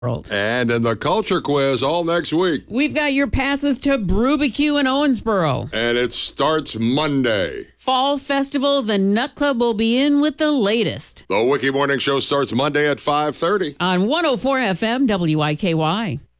world. And in the culture quiz all next week. We've got your passes to Brewbecue in Owensboro. And it starts Monday. Fall Festival, the Nut Club will be in with the latest. The Wiki Morning Show starts Monday at 5:30. On 104 FM WIKY.